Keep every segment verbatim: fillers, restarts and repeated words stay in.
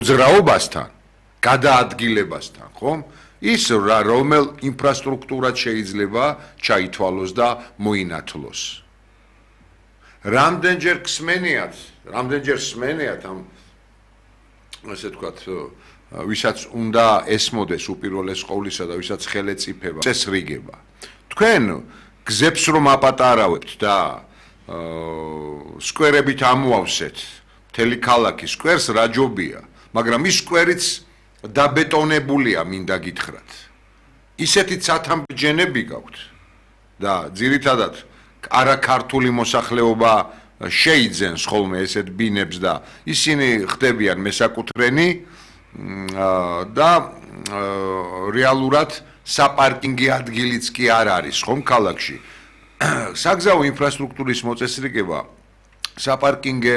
ძრაობასთან, გადაადგილებასთან, ხომ? ის რომელ ინფრასტრუქტურად შეიძლება ჩაითვალოს და მოინათლოს. რამდენჯერ ხსმენიათ, რამდენჯერ ხსმენიათ ამ ასე ვთქვათ, ვისაც უნდა ესმოდეს უპირველეს ყოვლისა და ვისაც ხელეწიფება წესრიგება. თქვენ გზებს რომ აპატარავებთ და სკვერებით ამოავსეთ მთელი ქალაქი სკვერს რაჯობია, მაგრამ ის სკვერიც დაბეტონებულია მინდა გითხრათ. ისეთი ცათამბჯენები გაქვთ და ძირითადად არაქართული მოსახლეობა შეიძენს ხოლმე ესეთ ბინებს და ისინი ხდებიან მესაკუთრენი და რეალურად საპარკინგი ადგილიც კი არ არის ხომ ქალაქში. საგზაო ინფრასტრუქტურის მოწესრიგება საპარკინგე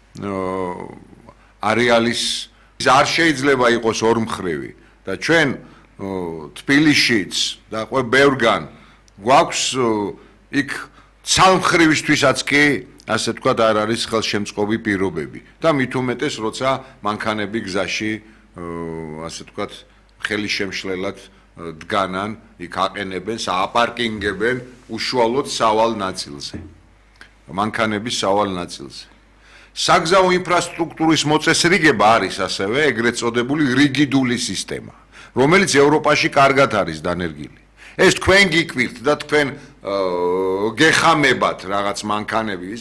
არეალის არ შეიძლება იყოს ორმხრივი და ჩვენ თბილისშიც და ყველა ბევრგან გვაქვს იქ ცალმხრივისთვისაც კი ასე ვთქვათ არ არის ხელშემწყობი პირობები და მით უმეტეს როცა მანქანები გზაში ასე ვთქვათ ხელი შემშლელად დგანან იქ აყენებენ სააპარკინგებენ უშუალოდ სავალ ნაწილზე მანქანების სავალ ნაწილზე საგზაო ინფრასტრუქტურის მოწესრიგება არის ასევე ეგრეთ წოდებული რიგიდული სისტემა რომელიც ევროპაში კარგად არის დანერგილი ეს თქვენ გიკვირთ და თქვენ გეხამებათ რაღაც მანქანები